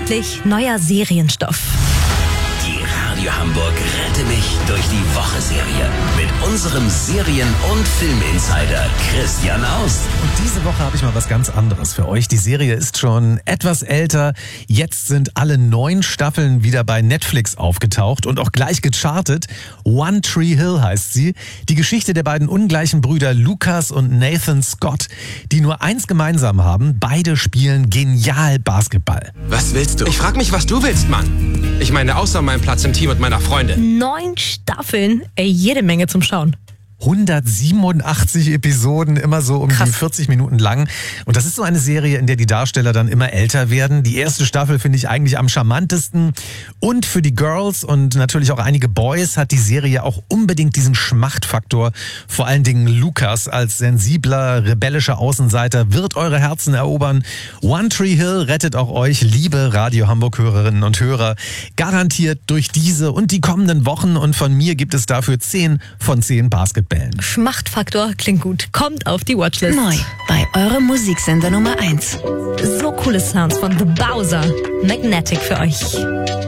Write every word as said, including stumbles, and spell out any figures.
endlich neuer Serienstoff. Die Radio Hamburg Rette mich durch die Woche-Serie mit unserem Serien- und Filminsider Christian Aust. Und diese Woche habe ich mal was ganz anderes für euch. Die Serie ist schon etwas älter. Jetzt sind alle neun Staffeln wieder bei Netflix aufgetaucht und auch gleich gechartet. One Tree Hill heißt sie. Die Geschichte der beiden ungleichen Brüder Lucas und Nathan Scott, die nur eins gemeinsam haben. Beide spielen genial Basketball. Was willst du? Ich frag mich, was du willst, Mann. Ich meine, außer meinem Platz im Team und meiner Freundin. Neun Staffeln, ey, jede Menge zum Schauen. hundertsiebenundachtzig Episoden, immer so um Krass. die vierzig Minuten lang. Und das ist so eine Serie, in der die Darsteller dann immer älter werden. Die erste Staffel finde ich eigentlich am charmantesten. Und für die Girls und natürlich auch einige Boys hat die Serie auch unbedingt diesen Schmachtfaktor. Vor allen Dingen Lucas als sensibler, rebellischer Außenseiter wird eure Herzen erobern. One Tree Hill rettet auch euch, liebe Radio Hamburg-Hörerinnen und Hörer. Garantiert durch diese und die kommenden Wochen. Und von mir gibt es dafür zehn von zehn Basketbällen. Schmachtfaktor klingt gut. Kommt auf die Watchlist. Neu bei eurem Musiksender Nummer eins. So coole Sounds von The Bowser. Magnetic für euch.